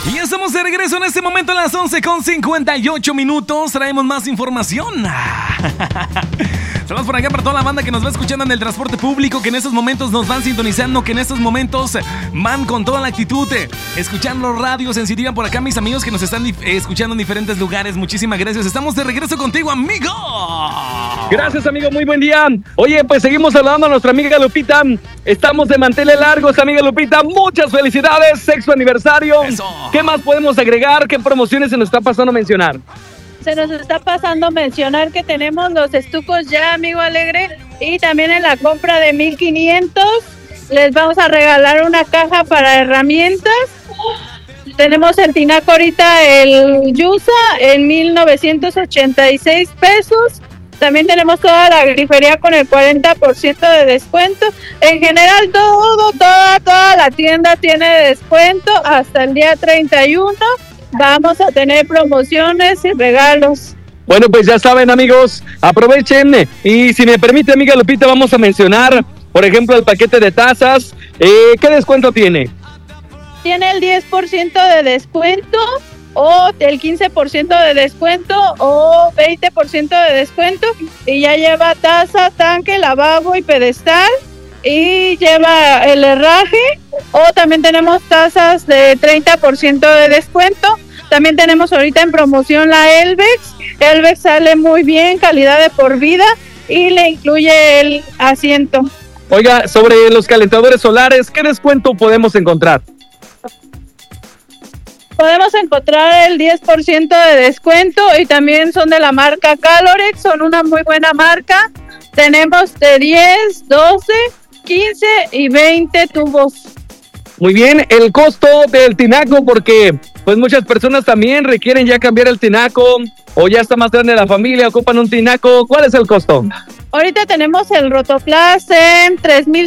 Y estamos de regreso en este momento a las 11:58. Traemos más información. Saludos por acá para toda la banda que nos va escuchando en el transporte público, que en estos momentos nos van sintonizando, que en estos momentos van con toda la actitud, escuchando Radio Sensitiva. Por acá mis amigos que nos están escuchando en diferentes lugares, muchísimas gracias. Estamos de regreso contigo, amigo. Gracias, amigo, muy buen día. Oye, pues seguimos saludando a nuestra amiga Lupita. Estamos de manteles largos, amiga Lupita. Muchas felicidades, sexto aniversario. Eso. ¿Qué más podemos agregar? ¿Qué promociones se nos está pasando a mencionar? Se nos está pasando a mencionar que tenemos los estucos ya, amigo Alegre, y también en la compra de 1,500 les vamos a regalar una caja para herramientas. Tenemos el tinaco ahorita, el Yusa, en 1,986 pesos. También tenemos toda la grifería con el 40% de descuento. En general, toda la tienda tiene descuento hasta el día 31. Vamos a tener promociones y regalos. Bueno, pues ya saben, amigos, aprovechen. Y si me permite, amiga Lupita, vamos a mencionar, por ejemplo, el paquete de tazas. ¿Qué descuento tiene? Tiene el 10% de descuento, o el 15% de descuento, o 20% de descuento. Y ya lleva taza, tanque, lavabo y pedestal. Y lleva el herraje. O también tenemos tazas de 30% de descuento. También tenemos ahorita en promoción la Elvex. Elvex sale muy bien, calidad de por vida, y le incluye el asiento. Oiga, sobre los calentadores solares, ¿qué descuento podemos encontrar? Podemos encontrar el 10% de descuento y también son de la marca Calorex, son una muy buena marca. Tenemos de 10, 12, 15 y 20 tubos. Muy bien, el costo del tinaco, porque pues muchas personas también requieren ya cambiar el tinaco, o ya está más grande la familia, ocupan un tinaco. ¿Cuál es el costo? Ahorita tenemos el Rotoplas en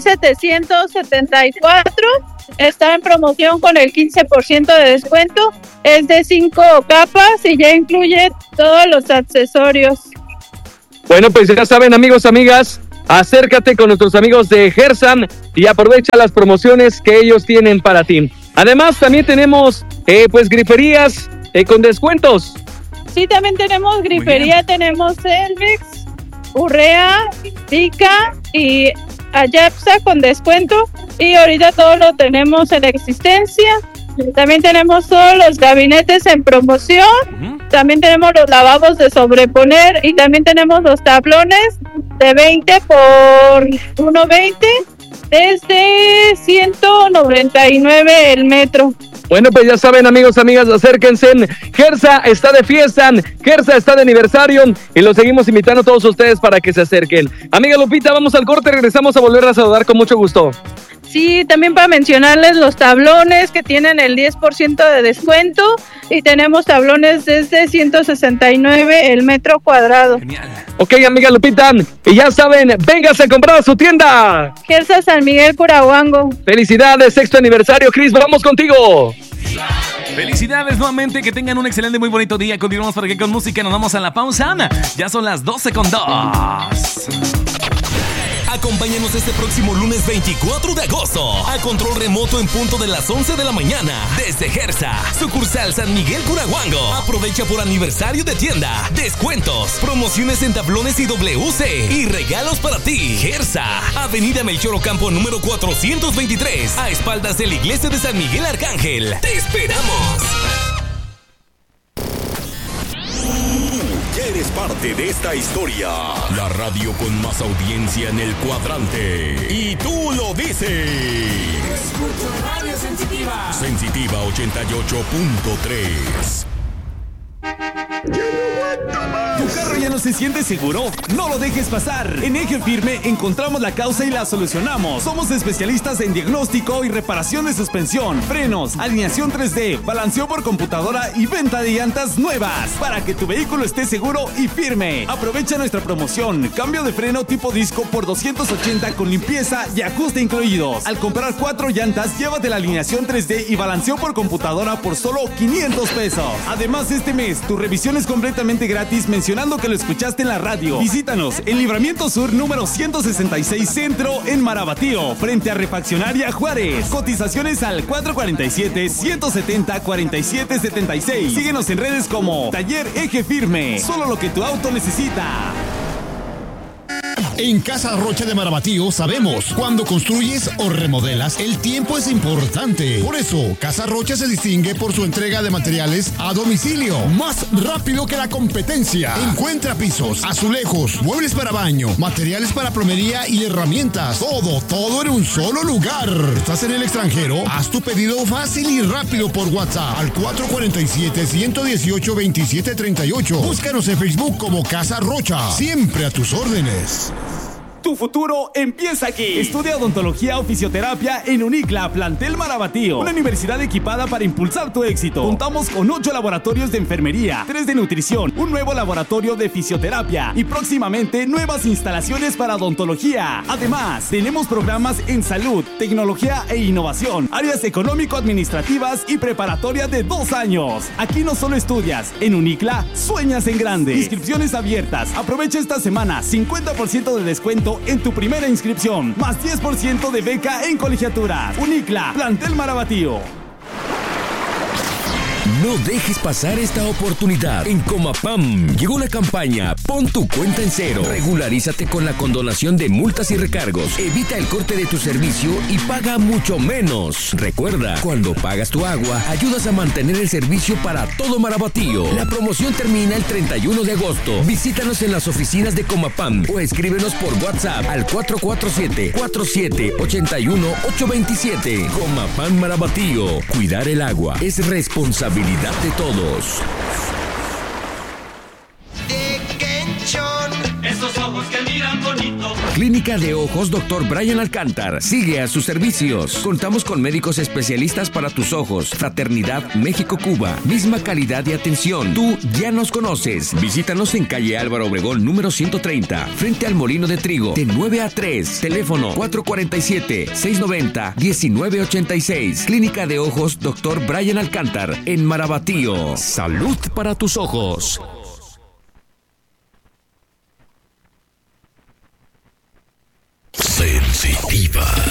3,774. Está en promoción con el 15% de descuento. Es de 5 capas y ya incluye todos los accesorios. Bueno, pues ya saben, amigos, amigas, acércate con nuestros amigos de Gersan y aprovecha las promociones que ellos tienen para ti. Además, también tenemos pues griferías con descuentos. Sí, también tenemos grifería, tenemos Elvex, Urrea, Tica y Ayapsa con descuento. Y ahorita todo lo tenemos en existencia. También tenemos todos los gabinetes en promoción. También tenemos los lavabos de sobreponer y también tenemos los tablones de 20 por 1.20 desde 199 el metro. Bueno, pues ya saben, amigos, amigas, acérquense. Gersa está de fiesta, Gersa está de aniversario y los seguimos invitando a todos ustedes para que se acerquen. Amiga Lupita, vamos al corte, regresamos a volver a saludar con mucho gusto. Sí, también para mencionarles los tablones que tienen el 10% de descuento y tenemos tablones desde 169 el metro cuadrado. Genial. Ok, amiga Lupita, y ya saben, véngase a comprar a su tienda. Gersa San Miguel Curahuango. Felicidades, sexto aniversario, Cris, vamos contigo. Felicidades nuevamente, que tengan un excelente, muy bonito día. Continuamos por aquí con música, nos vamos a la pausa. Ya son las 12:02. Acompáñanos este próximo lunes 24 de agosto a control remoto en punto de las 11 de la mañana desde Gersa, sucursal San Miguel Curahuango. Aprovecha por aniversario de tienda, descuentos, promociones en tablones y WC y regalos para ti. Gersa, Avenida Melchor Ocampo número 423, a espaldas de la iglesia de San Miguel Arcángel. ¡Te esperamos! Eres parte de esta historia. La radio con más audiencia en el cuadrante. Y tú lo dices. Escucho Radio Sensitiva. Sensitiva 88.3. ¿Tu carro ya no se siente seguro? No lo dejes pasar. En Eje Firme encontramos la causa y la solucionamos. Somos especialistas en diagnóstico y reparación de suspensión, frenos, alineación 3D, balanceo por computadora y venta de llantas nuevas para que tu vehículo esté seguro y firme. Aprovecha nuestra promoción. Cambio de freno tipo disco por 280 con limpieza y ajuste incluidos. Al comprar 4 llantas, llévate la alineación 3D y balanceo por computadora por solo 500 pesos. Además, este mes, tu revisión es completamente gratis mencionando mencionando que lo escuchaste en la radio. Visítanos en Libramiento Sur número 166 Centro en Marabatío, frente a Refaccionaria Juárez. Cotizaciones al 447-170-4776. Síguenos en redes como Taller Eje Firme. Solo lo que tu auto necesita. En Casa Rocha de Marabatío sabemos, cuando construyes o remodelas, el tiempo es importante. Por eso, Casa Rocha se distingue por su entrega de materiales a domicilio, más rápido que la competencia. Encuentra pisos, azulejos, muebles para baño, materiales para plomería y herramientas. Todo en un solo lugar. ¿Estás en el extranjero? Haz tu pedido fácil y rápido por WhatsApp al 447-118-2738. Búscanos en Facebook como Casa Rocha. Siempre a tus órdenes. Tu futuro empieza aquí. Estudia odontología o fisioterapia en Unicla, Plantel Marabatío. Una universidad equipada para impulsar tu éxito. Contamos con 8 laboratorios de enfermería, 3 de nutrición, un nuevo laboratorio de fisioterapia y próximamente nuevas instalaciones para odontología. Además, tenemos programas en salud, tecnología e innovación, áreas económico-administrativas y preparatoria de 2 años. Aquí no solo estudias, en Unicla sueñas en grande. Inscripciones abiertas. Aprovecha esta semana 50% de descuento en tu primera inscripción, más 10% de beca en colegiatura. Unicla, Plantel Marabatío. No dejes pasar esta oportunidad. En Comapam llegó la campaña Pon tu cuenta en cero. Regularízate con la condonación de multas y recargos. Evita el corte de tu servicio y paga mucho menos. Recuerda, cuando pagas tu agua, ayudas a mantener el servicio para todo Marabatío. La promoción termina el 31 de agosto. Visítanos en las oficinas de Comapam o escríbenos por WhatsApp al 447-4781-827. Comapam Marabatío. Cuidar el agua es responsabilidad de todos. Esos ojos que miran bonito. Clínica de Ojos Dr. Brian Alcántar sigue a sus servicios. Contamos con médicos especialistas para tus ojos. Fraternidad México-Cuba. Misma calidad y atención. Tú ya nos conoces. Visítanos en calle Álvaro Obregón número 130, frente al Molino de Trigo, de 9 a 3. Teléfono 447-690-1986. Clínica de Ojos Dr. Brian Alcántar en Marabatío. Salud para tus ojos. Sensitiva.